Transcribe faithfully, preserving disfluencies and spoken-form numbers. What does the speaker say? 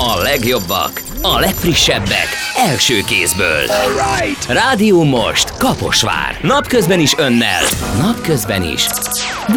A legjobbak, a legfrissebbek, első kézből. Rádió Most, Kaposvár. Napközben is önnel, napközben is